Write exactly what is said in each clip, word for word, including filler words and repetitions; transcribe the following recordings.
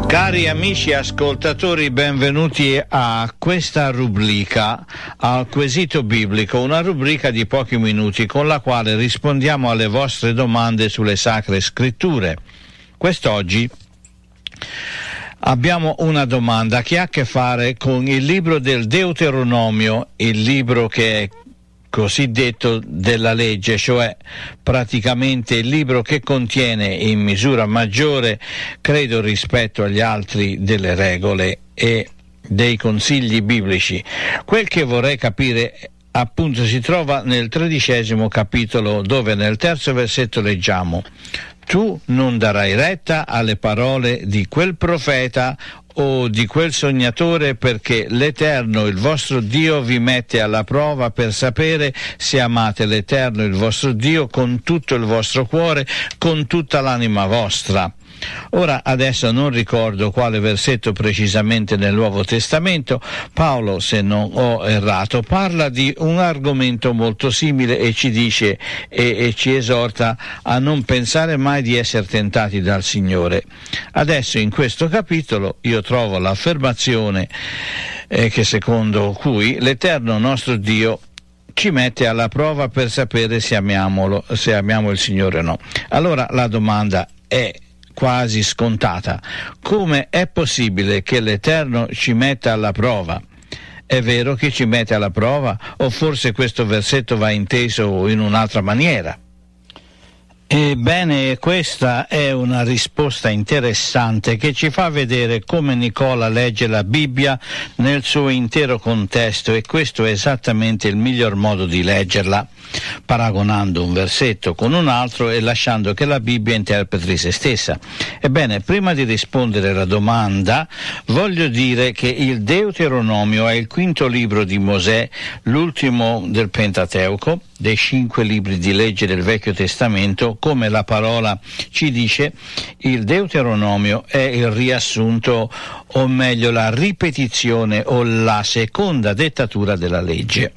Cari amici ascoltatori, benvenuti a questa rubrica, al quesito biblico, una rubrica di pochi minuti con la quale rispondiamo alle vostre domande sulle Sacre Scritture. Quest'oggi abbiamo una domanda che ha a che fare con il libro del Deuteronomio, il libro che è cosiddetto della legge, cioè praticamente il libro che contiene in misura maggiore, credo rispetto agli altri, delle regole e dei consigli biblici. Quel che vorrei capire appunto si trova nel tredicesimo capitolo, dove nel terzo versetto leggiamo: tu non darai retta alle parole di quel profeta o di quel sognatore, perché l'Eterno, il vostro Dio, vi mette alla prova per sapere se amate l'Eterno, il vostro Dio, con tutto il vostro cuore, con tutta l'anima vostra. Ora, adesso non ricordo quale versetto precisamente nel Nuovo Testamento. Paolo, se non ho errato, parla di un argomento molto simile e ci dice e, e ci esorta a non pensare mai di essere tentati dal Signore. Adesso in questo capitolo io trovo l'affermazione eh, che secondo cui l'Eterno nostro Dio ci mette alla prova per sapere se amiamolo, se amiamo il Signore o no. Allora la domanda è quasi scontata: come è possibile che l'Eterno ci metta alla prova? È vero che ci mette alla prova, o forse questo versetto va inteso in un'altra maniera? Ebbene, questa è una risposta interessante che ci fa vedere come Nicola legge la Bibbia nel suo intero contesto, e questo è esattamente il miglior modo di leggerla, paragonando un versetto con un altro e lasciando che la Bibbia interpreti se stessa. Ebbene, prima di rispondere alla domanda, voglio dire che il Deuteronomio è il quinto libro di Mosè, l'ultimo del Pentateuco, dei cinque libri di legge del Vecchio Testamento. Come la parola ci dice, il Deuteronomio è il riassunto, o meglio la ripetizione o la seconda dettatura della legge.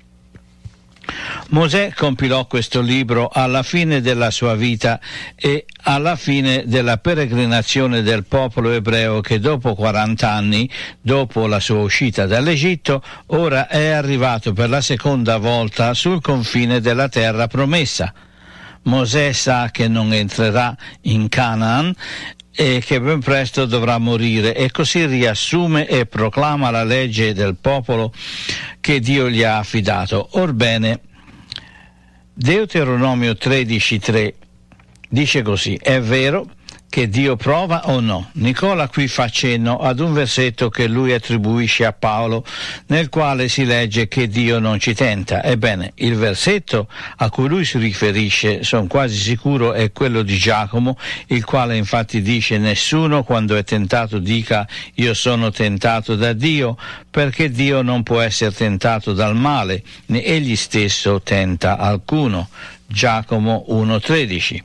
Mosè compilò questo libro alla fine della sua vita e alla fine della peregrinazione del popolo ebreo, che dopo quaranta anni, dopo la sua uscita dall'Egitto, ora è arrivato per la seconda volta sul confine della terra promessa. Mosè sa che non entrerà in Canaan e che ben presto dovrà morire, e così riassume e proclama la legge del popolo che Dio gli ha affidato. Orbene, Deuteronomio tredici tre dice così: è vero che Dio prova o no? Nicola qui fa cenno ad un versetto che lui attribuisce a Paolo, nel quale si legge che Dio non ci tenta. Ebbene, il versetto a cui lui si riferisce, sono quasi sicuro, è quello di Giacomo, il quale infatti dice: nessuno quando è tentato dica io sono tentato da Dio, perché Dio non può essere tentato dal male, né egli stesso tenta alcuno. Giacomo uno tredici.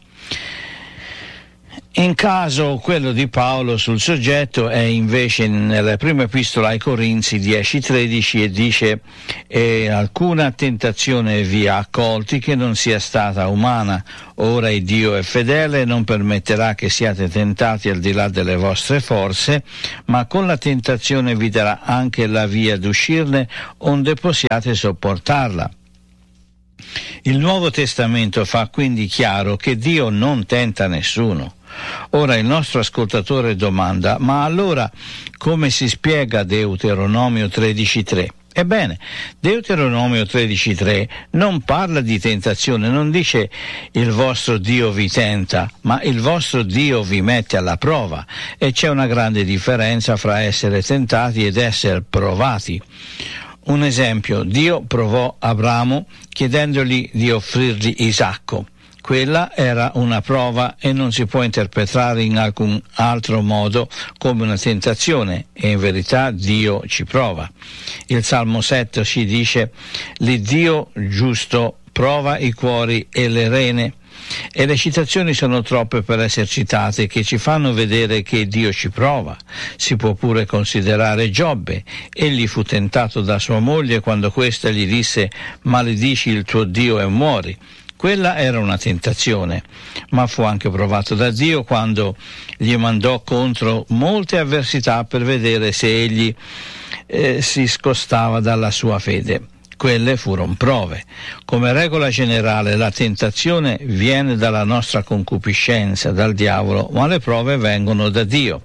In caso quello di Paolo sul soggetto è invece nella prima epistola ai Corinzi dieci tredici, e dice: e alcuna tentazione vi ha accolti che non sia stata umana, ora il Dio è fedele e non permetterà che siate tentati al di là delle vostre forze, ma con la tentazione vi darà anche la via d'uscirne, onde possiate sopportarla. Il Nuovo Testamento fa quindi chiaro che Dio non tenta nessuno. Ora il nostro ascoltatore domanda: ma allora come si spiega Deuteronomio tredici tre? Ebbene, Deuteronomio tredici tre non parla di tentazione, non dice il vostro Dio vi tenta, ma il vostro Dio vi mette alla prova, e c'è una grande differenza fra essere tentati ed essere provati. Un esempio: Dio provò Abramo chiedendogli di offrirgli Isacco. Quella era una prova e non si può interpretare in alcun altro modo come una tentazione, e in verità Dio ci prova. Il Salmo sette ci dice: l'Iddio giusto prova i cuori e le rene. E le citazioni sono troppe per essere citate, che ci fanno vedere che Dio ci prova. Si può pure considerare Giobbe. Egli fu tentato da sua moglie quando questa gli disse: maledici il tuo Dio e muori. Quella era una tentazione, ma fu anche provato da Dio quando gli mandò contro molte avversità per vedere se egli eh, si scostava dalla sua fede. Quelle furono prove. Come regola generale la tentazione viene dalla nostra concupiscenza, dal diavolo, ma le prove vengono da Dio.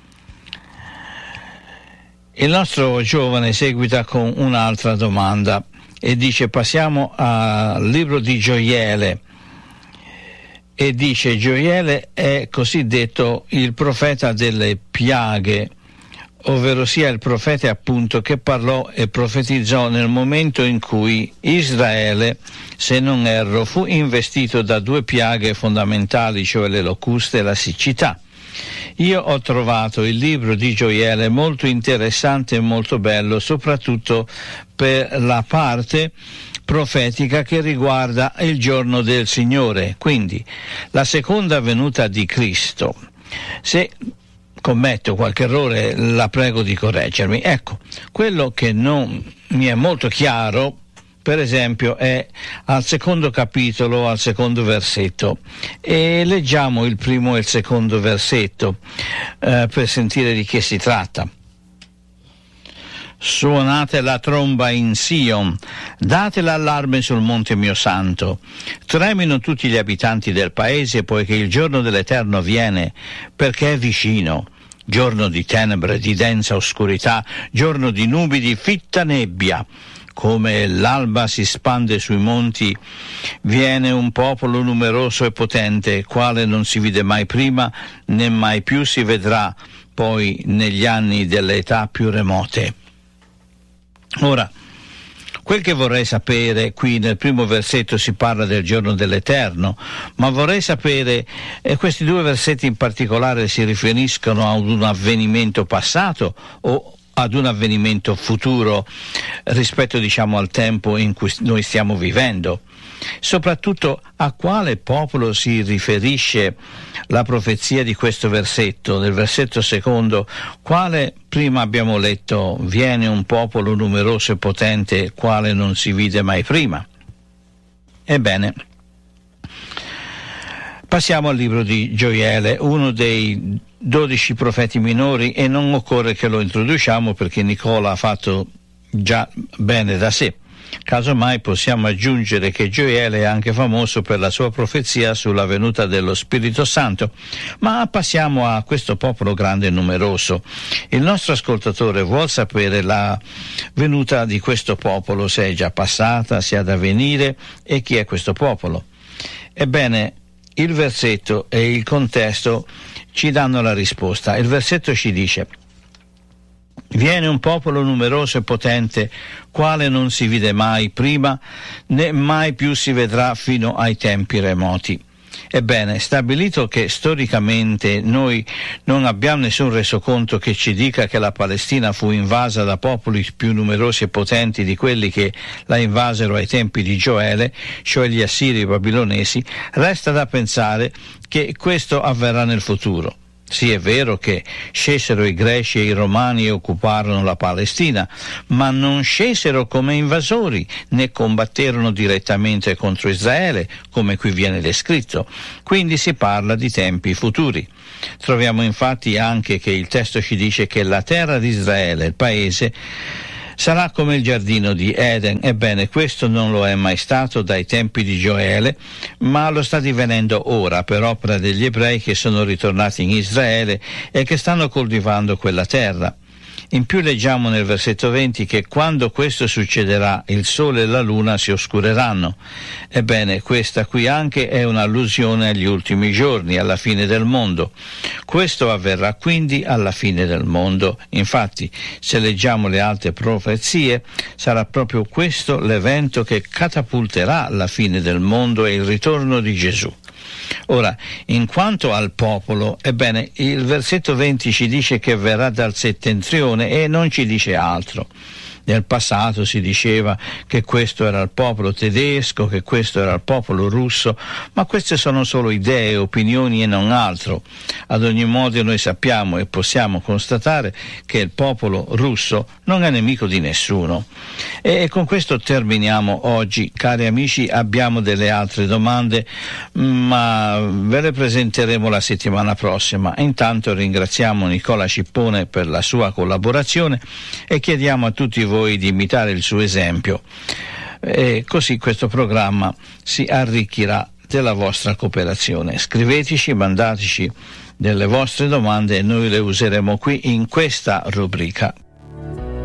Il nostro giovane seguita con un'altra domanda e dice: passiamo al libro di Gioele, e dice: Gioele è cosiddetto il profeta delle piaghe, ovvero sia il profeta appunto che parlò e profetizzò nel momento in cui Israele, se non erro, fu investito da due piaghe fondamentali, cioè le locuste e la siccità. Io ho trovato il libro di Gioele molto interessante e molto bello, soprattutto per la parte profetica che riguarda il giorno del Signore, quindi la seconda venuta di Cristo. Se commetto qualche errore la prego di correggermi. Ecco, quello che non mi è molto chiaro, per esempio, è al secondo capitolo, al secondo versetto, e leggiamo il primo e il secondo versetto eh, per sentire di che si tratta. Suonate la tromba in Sion, date l'allarme sul monte mio santo, tremino tutti gli abitanti del paese, poiché il giorno dell'Eterno viene, perché è vicino. Giorno di tenebre, di densa oscurità, giorno di nubi, di fitta nebbia. Come l'alba si spande sui monti, viene un popolo numeroso e potente, quale non si vide mai prima, né mai più si vedrà poi negli anni delle età più remote. Ora, quel che vorrei sapere, qui nel primo versetto si parla del giorno dell'Eterno, ma vorrei sapere, eh, questi due versetti in particolare si riferiscono ad un avvenimento passato o ad un avvenimento futuro rispetto, diciamo, al tempo in cui noi stiamo vivendo? Soprattutto, a quale popolo si riferisce la profezia di questo versetto? Nel versetto secondo, quale prima abbiamo letto: viene un popolo numeroso e potente, quale non si vide mai prima. Ebbene, passiamo al libro di Gioele, uno dei dodici profeti minori, e non occorre che lo introduciamo perché Nicola ha fatto già bene da sé. Casomai possiamo aggiungere che Gioele è anche famoso per la sua profezia sulla venuta dello Spirito Santo. Ma passiamo a questo popolo grande e numeroso. Il nostro ascoltatore vuol sapere la venuta di questo popolo, se è già passata, se ha da venire, e chi è questo popolo. Ebbene, il versetto e il contesto ci danno la risposta. Il versetto ci dice: viene un popolo numeroso e potente, quale non si vide mai prima, né mai più si vedrà fino ai tempi remoti. Ebbene, stabilito che storicamente noi non abbiamo nessun resoconto che ci dica che la Palestina fu invasa da popoli più numerosi e potenti di quelli che la invasero ai tempi di Gioele, cioè gli assiri e i babilonesi, resta da pensare che questo avverrà nel futuro. Sì, è vero che scesero i greci e i romani e occuparono la Palestina, ma non scesero come invasori, né combatterono direttamente contro Israele, come qui viene descritto. Quindi si parla di tempi futuri. Troviamo infatti anche che il testo ci dice che la terra di Israele, il paese, sarà come il giardino di Eden. Ebbene, questo non lo è mai stato dai tempi di Gioele, ma lo sta divenendo ora per opera degli ebrei che sono ritornati in Israele e che stanno coltivando quella terra. In più leggiamo nel versetto venti che quando questo succederà il sole e la luna si oscureranno. Ebbene, questa qui anche è un'allusione agli ultimi giorni, alla fine del mondo. Questo avverrà quindi alla fine del mondo. Infatti, se leggiamo le altre profezie, sarà proprio questo l'evento che catapulterà la fine del mondo e il ritorno di Gesù. Ora, in quanto al popolo, ebbene, il versetto venti ci dice che verrà dal settentrione e non ci dice altro. Nel passato si diceva che questo era il popolo tedesco, che questo era il popolo russo, ma queste sono solo idee, opinioni e non altro. Ad ogni modo noi sappiamo e possiamo constatare che il popolo russo non è nemico di nessuno. E con questo terminiamo oggi. Cari amici, abbiamo delle altre domande, ma ve le presenteremo la settimana prossima. Intanto ringraziamo Nicola Cippone per la sua collaborazione e chiediamo a tutti voi di imitare il suo esempio. E così questo programma si arricchirà della vostra cooperazione. Scriveteci, mandateci delle vostre domande e noi le useremo qui in questa rubrica.